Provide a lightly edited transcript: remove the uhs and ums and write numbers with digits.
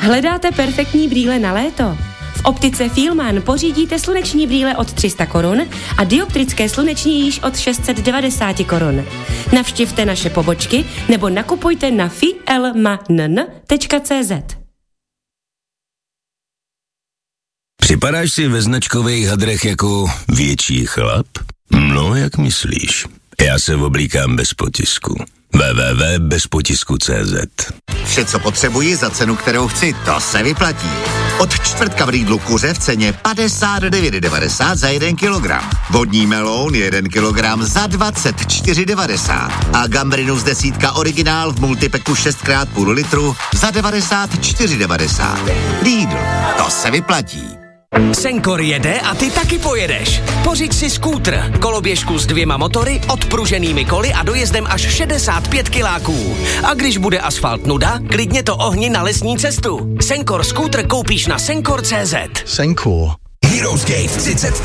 Hledáte perfektní brýle na léto? V optice Fielmann pořídíte sluneční brýle od 300 korun a dioptrické sluneční již od 690 korun. Navštivte naše pobočky nebo nakupujte na fielmann.cz. Připadáš si ve značkových hadrech jako větší chlap? No, jak myslíš? Já se oblíkám bez potisku. www.bezpotisku.cz. Vše, co potřebuji za cenu, kterou chci, to se vyplatí. Od čtvrtka v Lidlu kuře v ceně 59,90 za 1 kilogram. Vodní meloun 1 kilogram za 24,90. A gambrinus 10 originál v multipeku 6x půl litru za 94,90. Lidl, to se vyplatí. Senkor jede a ty taky pojedeš. Pořiď si skútr, koloběžku s 2 motory, odpruženými koly a dojezdem až 65 kiláků. A když bude asfalt nuda, klidně to ohni na lesní cestu. Senkor skútr koupíš na senkor.cz. Senkor. Heroes Gate 33.